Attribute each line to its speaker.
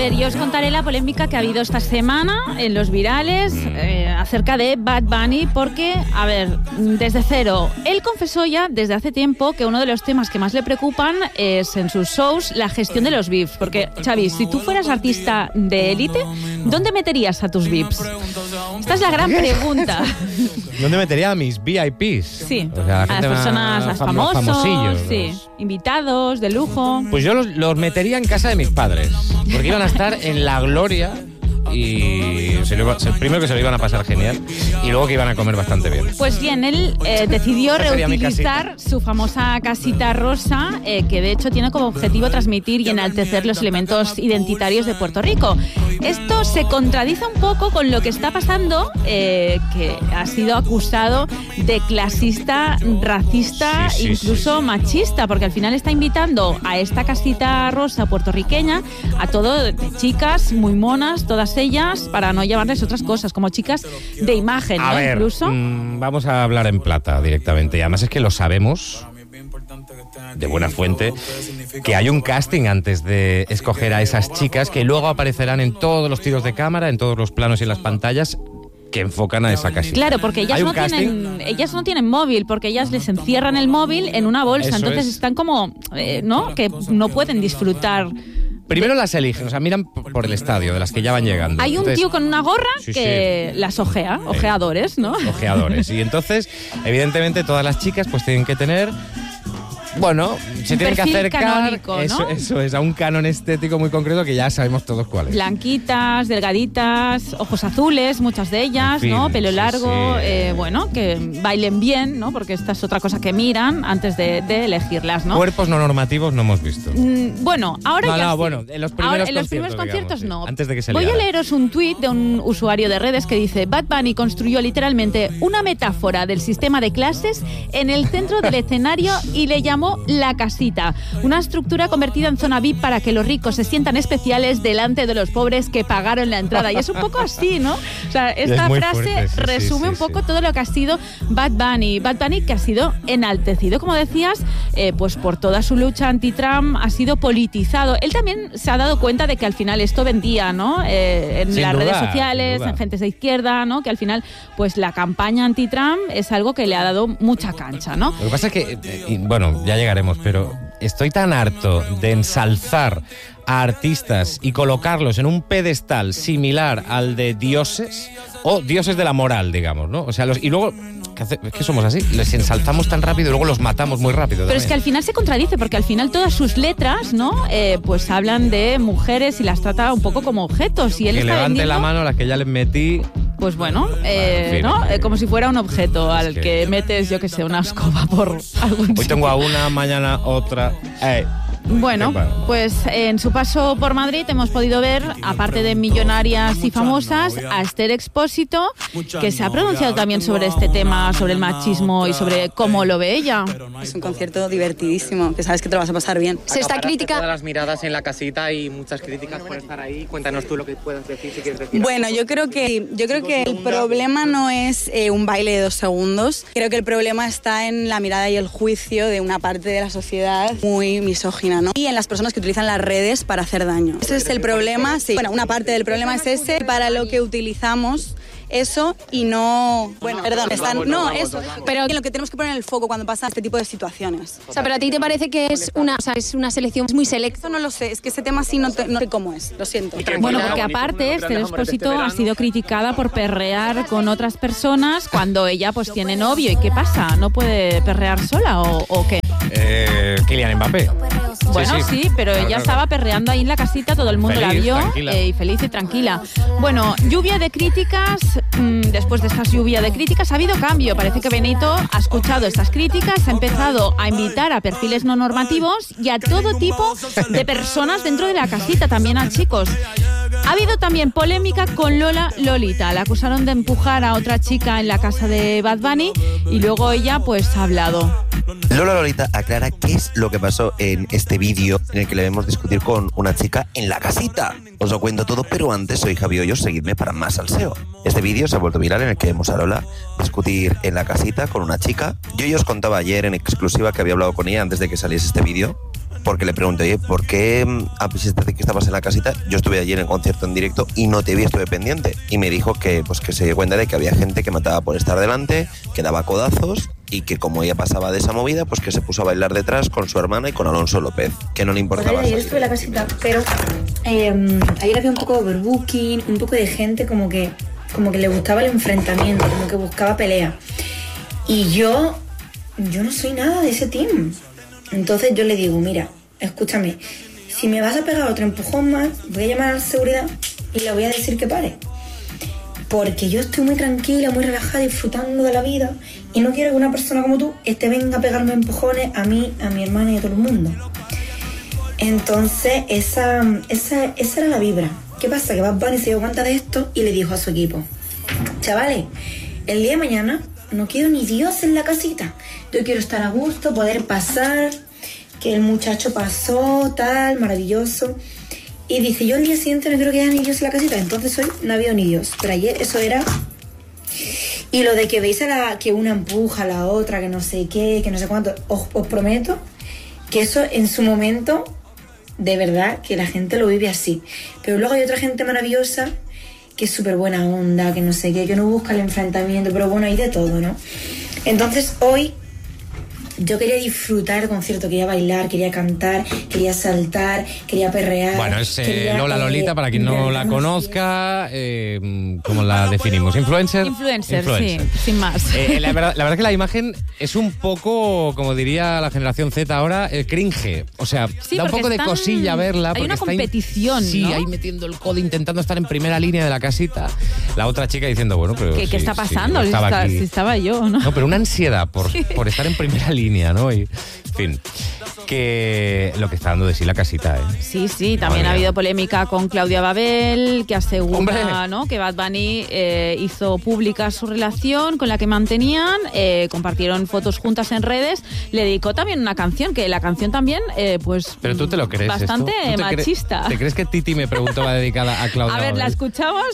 Speaker 1: ver, yo os contaré la polémica que ha habido esta semana en los virales acerca de Bad Bunny, porque, a ver, desde cero, él confesó ya desde hace tiempo que uno de los temas que más le preocupan es en sus shows la gestión de los VIPs, porque, Xavi, si tú fueras artista de élite, ¿dónde meterías a tus VIPs? Esta es la gran pregunta.
Speaker 2: ¿Dónde metería a mis VIPs?
Speaker 1: Sí,
Speaker 2: o sea,
Speaker 1: a las personas, a famosos, sí,
Speaker 2: los...
Speaker 1: invitados de lujo.
Speaker 2: Pues yo los metería en casa de mis padres, porque iban a estar en la gloria y primero que se lo iban a pasar genial y luego que iban a comer bastante bien.
Speaker 1: Pues bien, él decidió reutilizar su famosa casita rosa, que de hecho tiene como objetivo transmitir y enaltecer los elementos identitarios de Puerto Rico. Esto se contradice un poco con lo que está pasando, que ha sido acusado de clasista, racista, incluso machista, porque al final está invitando a esta casita rosa puertorriqueña a todo chicas muy monas, todas ellas, para no llamarles otras cosas, como chicas de imagen, ¿no?
Speaker 2: A ver,
Speaker 1: incluso.
Speaker 2: Vamos a hablar en plata directamente, y además es que lo sabemos de buena fuente, que hay un casting antes de escoger a esas chicas que luego aparecerán en todos los tiros de cámara, en todos los planos y en las pantallas que enfocan a esa casita.
Speaker 1: Claro, porque ellas no tienen móvil, porque ellas les encierran el móvil en una bolsa. Eso entonces están como, ¿no? Que no pueden disfrutar.
Speaker 2: Primero las eligen, o sea, miran por el estadio, de las que ya van llegando.
Speaker 1: Hay un tío con una gorra que las ojea, ojeadores, ¿no?
Speaker 2: Ojeadores. Y entonces, evidentemente, todas las chicas pues tienen que tener... Bueno, se tienen que acercar
Speaker 1: canónico, ¿no?
Speaker 2: eso es, a un canon estético muy concreto que ya sabemos todos cuál es.
Speaker 1: Blanquitas, delgaditas, ojos azules, muchas de ellas, en fin, ¿no? Pelo largo, bueno, que bailen bien, ¿no? Porque esta es otra cosa que miran antes de elegirlas, ¿no?
Speaker 2: Cuerpos no normativos no hemos visto.
Speaker 1: Bueno, ahora ya sí.
Speaker 2: Bueno, en los primeros
Speaker 1: conciertos digamos, no.
Speaker 2: Antes de que se
Speaker 1: Voy
Speaker 2: liara.
Speaker 1: a leeros un tuit de un usuario de redes que dice: Bad Bunny construyó literalmente una metáfora del sistema de clases en el centro del escenario y le llamó La Casita, una estructura convertida en zona VIP para que los ricos se sientan especiales delante de los pobres que pagaron la entrada. Y es un poco así, ¿no? O sea, esta frase fuerte, resume un poco todo lo que ha sido Bad Bunny. Bad Bunny, que ha sido enaltecido, como decías, pues por toda su lucha anti-Trump, ha sido politizado. Él también se ha dado cuenta de que al final esto vendía, ¿no? En las redes sociales, en gentes de izquierda, ¿no? Que al final, pues la campaña anti-Trump es algo que le ha dado mucha cancha, ¿no?
Speaker 2: Lo que pasa es que, bueno, ya llegaremos, pero estoy tan harto de ensalzar a artistas y colocarlos en un pedestal similar al de dioses o dioses de la moral, digamos, ¿no? O sea, y luego, es que somos así, les ensalzamos tan rápido y luego los matamos muy rápido.
Speaker 1: Pero
Speaker 2: también.
Speaker 1: Es que al final se contradice, porque al final todas sus letras, ¿no? Pues hablan de mujeres y las trata un poco como objetos. Y él
Speaker 2: que
Speaker 1: está
Speaker 2: levante
Speaker 1: vendiendo,
Speaker 2: la mano a las que ya les metí.
Speaker 1: Pues bueno, ¿no? Como si fuera un objeto al que metes, yo que sé, una escoba por algún sitio.
Speaker 2: Hoy tengo a una, mañana otra.
Speaker 1: Bueno, pues en su paso por Madrid hemos podido ver, aparte de millonarias y famosas, a Esther Expósito, que se ha pronunciado también sobre este tema, sobre el machismo y sobre cómo lo ve ella.
Speaker 3: Es un concierto divertidísimo, que sabes que te lo vas a pasar bien.
Speaker 4: Se está criticando
Speaker 5: todas las miradas en la casita y muchas críticas por estar ahí. Cuéntanos tú lo que puedas decir, si quieres decir.
Speaker 3: Bueno, yo creo que el problema no es un baile de 2 segundos. Creo que el problema está en la mirada y el juicio de una parte de la sociedad muy misógina, ¿no? Y en las personas que utilizan las redes para hacer daño. Ese es el problema, sí. Bueno, una parte del problema es ese, para lo que utilizamos eso y no... Bueno, perdón, eso. Pero en lo que tenemos que poner el foco cuando pasan este tipo de situaciones.
Speaker 4: O sea, pero a ti te parece que es una selección muy selecta.
Speaker 3: No lo sé, es que ese tema sí no sé cómo es, lo siento.
Speaker 1: Bueno, porque aparte Esther Expósito ha sido criticada por perrear con otras personas cuando ella pues tiene novio. ¿Y qué pasa? ¿No puede perrear sola o qué?
Speaker 2: Kylian Mbappé.
Speaker 1: Bueno, sí, pero ella estaba perreando ahí en la casita, todo el mundo
Speaker 2: feliz,
Speaker 1: la vio y feliz y tranquila. Bueno, lluvia de críticas. Después de esta lluvia de críticas ha habido cambio. Parece que Benito ha escuchado estas críticas, ha empezado a invitar a perfiles no normativos y a todo tipo de personas dentro de la casita, también a chicos. Ha habido también polémica con Lola Lolita. La acusaron de empujar a otra chica en la casa de Bad Bunny y luego ella pues ha hablado.
Speaker 6: Lola Lolita aclara qué es lo que pasó en este vídeo en el que le vemos discutir con una chica en la casita. Os lo cuento todo, pero antes soy Javi Hoyos, seguidme para más salseo. Este vídeo se ha vuelto viral en el que vemos a Lola discutir en la casita con una chica. Yo os contaba ayer en exclusiva que había hablado con ella antes de que saliese este vídeo. porque le pregunté, oye, ¿por qué a pesar de que estabas en la casita? Yo estuve allí en el concierto en directo y no te vi, estuve pendiente. Y me dijo que, pues, que se dio cuenta de que había gente que mataba por estar delante, que daba codazos y que como ella pasaba de esa movida, pues que se puso a bailar detrás con su hermana y con Alonso López, que no le importaba.
Speaker 7: Ayer estuve en la casita, pero ayer había un poco de overbooking, un poco de gente como que le gustaba el enfrentamiento, como que buscaba pelea. Y yo no soy nada de ese team. Entonces yo le digo, mira, escúchame, si me vas a pegar otro empujón más, voy a llamar a la seguridad y le voy a decir que pare. Porque yo estoy muy tranquila, muy relajada, disfrutando de la vida y no quiero que una persona como tú venga a pegarme empujones a mí, a mi hermana y a todo el mundo. Entonces esa era la vibra. ¿Qué pasa? Que Bad Bunny se dio cuenta de esto y le dijo a su equipo, chavales, el día de mañana no quiero ni Dios en la casita. Yo quiero estar a gusto, poder pasar, que el muchacho pasó, tal, maravilloso. Y dice, yo el día siguiente no quiero que haya ni Dios en la casita. Entonces hoy no ha habido ni Dios. Pero ayer eso era... Y lo de que veis que una empuja a la otra, que no sé qué, que no sé cuánto, os prometo que eso en su momento, de verdad, que la gente lo vive así. Pero luego hay otra gente maravillosa que es súper buena onda, que no sé qué, que no busca el enfrentamiento, pero bueno, hay de todo, ¿no? Entonces hoy yo quería disfrutar el concierto, quería bailar, quería cantar, quería saltar, quería perrear.
Speaker 2: Bueno, es Lola Lolita, para quien no la conozca, ¿cómo la definimos? ¿Influencer?
Speaker 1: Influencer, sí, sin más.
Speaker 2: La verdad que la imagen es un poco, como diría la generación Z ahora, cringe. O sea,
Speaker 1: sí,
Speaker 2: da un poco de cosilla verla.
Speaker 1: Hay una competición,
Speaker 2: sí,
Speaker 1: ¿no?
Speaker 2: ahí metiendo el codo, intentando estar en primera línea de la casita. La otra chica diciendo, bueno, pero...
Speaker 1: ¿Qué está pasando?
Speaker 2: Sí,
Speaker 1: si estaba yo, ¿no?
Speaker 2: No, pero una ansiedad por estar en primera línea, ¿no? Y, en fin, que lo que está dando de sí la casita, ¿eh?
Speaker 1: Sí, también ha habido polémica con Claudia Babel, que asegura, ¿no?, que Bad Bunny hizo pública su relación con la que mantenían, compartieron fotos juntas en redes, le dedicó también una canción, que la canción también, pues...
Speaker 2: ¿Pero tú te lo crees
Speaker 1: bastante
Speaker 2: esto?
Speaker 1: machista.
Speaker 2: ¿Te crees que Titi me preguntó va dedicada a Claudia
Speaker 1: A ver,
Speaker 2: Babel?
Speaker 1: ¿la escuchamos?